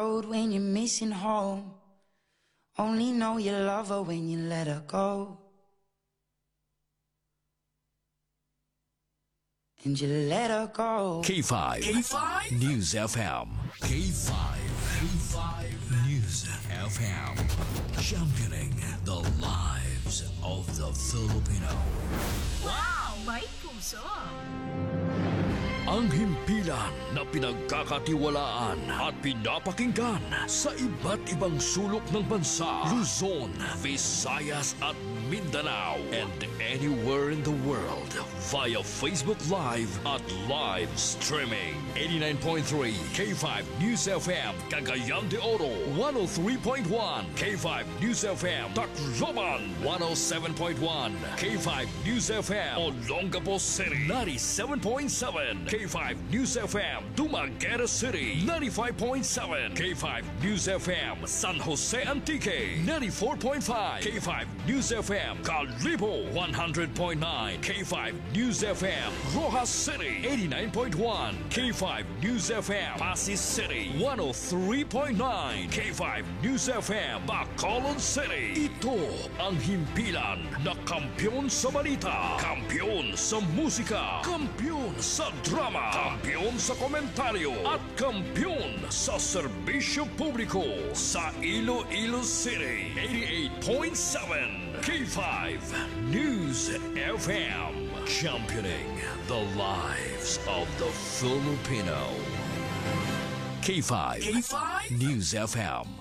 Road when you're missing home. Only know you love her when you let her go. And you let her go. K5. News FM. K5. News FM. Championing the lives of the Filipino. Wow! May puso! Ang himpilan na pinagkakatiwalaan at pinapakinggan sa iba't ibang sulok ng bansa, Luzon, Visayas at Mindanao, and anywhere in the world via Facebook Live at live streaming. 89.3 K5 News FM, Cagayan de Oro, 103.1 K5 News FM, Tacloban, 107.1 K5 News FM, Olongapo City, 97.7 K5 News FM, Dumaguete City, 95.7 K5 News FM, San Jose Antique, 94.5 K5 News FM, Calibo, 100.9 K5 News FM, Rojas City, 89.1 K5 News FM, Pasig City, 103.9 K5 News FM, Bacolod City. Ito ang himpilan na kampiyon sa balita, kampiyon sa musika, kampiyon sa drama, kampiyon sa komentaryo, at kampiyon sa serbisyo publiko sa Iloilo City. 88.7 K5 News FM, championing the lives of the Filipino. K5 News FM.